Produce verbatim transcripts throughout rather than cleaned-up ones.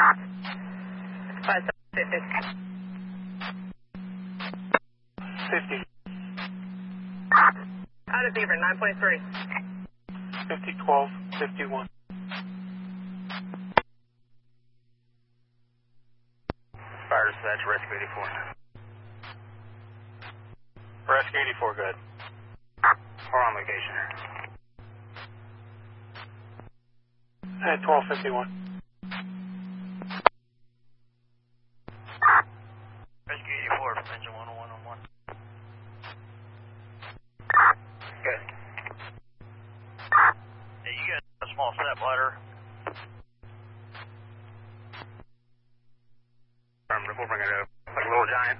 five fifty. fifty. Out of Beaver, nine point three. fifty, twelve, fifty-one. Fire dispatch, rescue eighty-four. Rescue eighty-four, good. We're on location here. At twelve fifty-one. Rescue eighty-four from engine one oh one oh one. Good. Hey, you got a small step ladder. Affirmative, we'll bring it up. Like a little giant.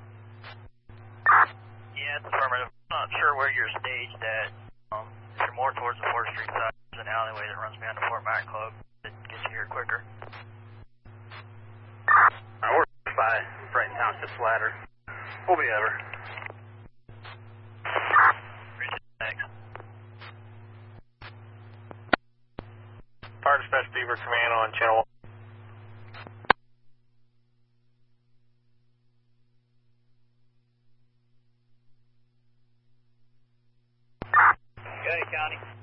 Yeah, it's affirmative. I'm not sure where you're staged at. Um, if you're more towards the fourth Street side, there's an alleyway that runs behind the Fort Mac Club that gets you here quicker. Alright, we're by Brighton Township ladder. We'll be over. Thanks. Fire dispatch Beaver command on channel one. Good, County.